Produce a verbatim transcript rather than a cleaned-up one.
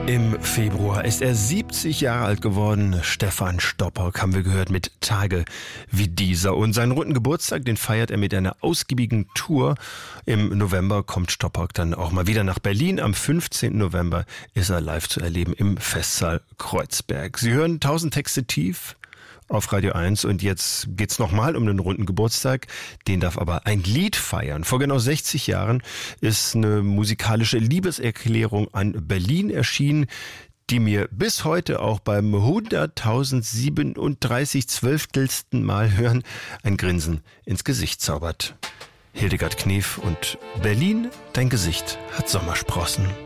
Im Februar ist er siebzig Jahre alt geworden. Stefan Stoppock haben wir gehört mit Tage wie dieser. Und seinen runden Geburtstag, den feiert er mit einer ausgiebigen Tour. Im November kommt Stoppock dann auch mal wieder nach Berlin. Am fünfzehnten November ist er live zu erleben im Festsaal Kreuzberg. Sie hören tausend Texte tief auf Radio eins und jetzt geht's nochmal um den runden Geburtstag. Den darf aber ein Lied feiern. Vor genau sechzig Jahren ist eine musikalische Liebeserklärung an Berlin erschienen, die mir bis heute auch beim hunderttausendsiebenunddreißig zwölftelsten Mal hören ein Grinsen ins Gesicht zaubert. Hildegard Knef und Berlin, dein Gesicht hat Sommersprossen.